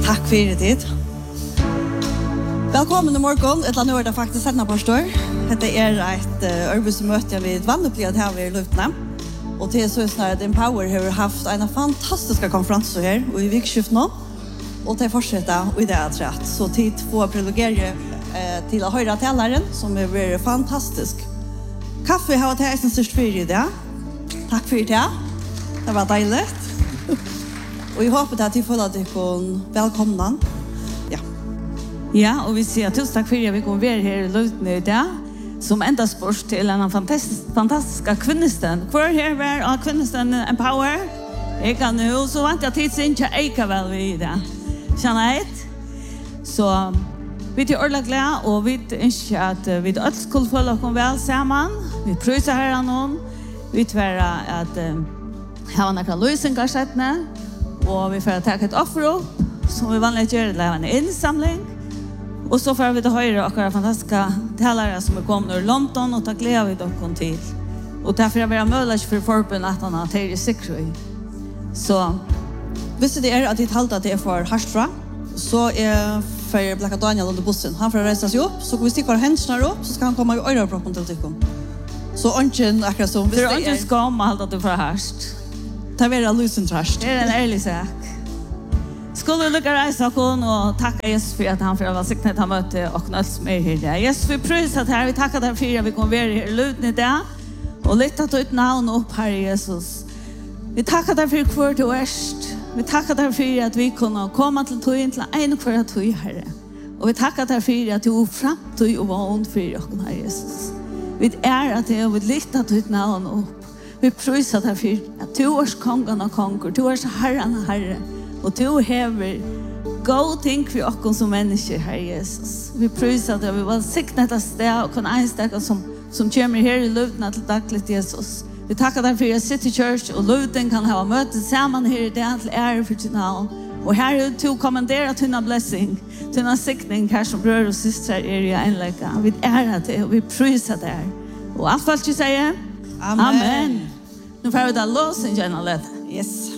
Tack för det. Välkommen i morgon. Ett land det faktiskt senare pastor. Det är ett arbetsmöte vid vanupplevt här vid Lutna. Och till så snart Empower har haft en fantastisk konferens här och i vikskiftet nu. Och till fortsätta och i det rätt. Så tid få privilegier till att höra talaren som är väldigt fantastisk. Kaffe har varit en störst för i det. Tack för det. Det var dejligt. Och jag hoppas att ni får att ni kan välkomna. Ja, och vi säger tusen tack för att vi kommer vara här i Lutna idag. Som enda spurs till en fantastiska kvinnesten. Kvar här var av kvinnesten Empower. Jag kan nu så vant jag tids inte eka väl vid det. Känner ett. Så vi är ordentligt glada och vi önskar att vi alla skulle följa oss väl samman. Vi pröjsar här någon. Vi tvär att ha några lösningar sättna. Och vi får ta ett offer upp. Som vi vanligt gör det en insamling. Och så får vi då höra några fantastiska talare som är kommit ur London och tack leva vid dem till. Och därför är det möjligt för förbund att han har tagit sikre. Så visste det är att det halt att det är för Harstra så är för Blacka Daniel under bussen. Han får resa sig upp så vi sticker händerna upp så ska han komma i öroproppen till tykom. Så onken akkurat som visste det är ska om allt att du får harst. Ta vara lusen trash. Det är en ärlig sak. Skulle lycka resa kon och tacka Jesus för att han för att välsigna att han mötte och nöts med här. Jesus vi prisar här vi tackar dig för att vi kommer vara här Lutna där och lyfta ditt namn upp här Jesus. Vi tackar dig för kvart och värst. Vi tackar dig för att vi kunde komma till tog till en kvart tog Herre. Och vi tackar dig för att du framtid och vånd för oss här Jesus. Vi är att det vi lyfta ditt namn upp. Vi prisar dig för att du är kongen och konger, du är Herren och Herre. Och du har god ting för oss som människor, Herre Jesus. Vi prisar dig, vi vill signa detta steg och kunna einstaka som kommer här i Lutna till dagligt Jesus. Vi tackar dig för att City Church och Lutna kan ha möte samman här i det till ära för din namn. Och här är du kommenderat dina blessing, dina signing här som bröder och systrar är i enlägga. Vi ära dig och vi prisar dig. Och allt vad du säger, Amen. Nu får vi da låsen gärna lätt. Yes.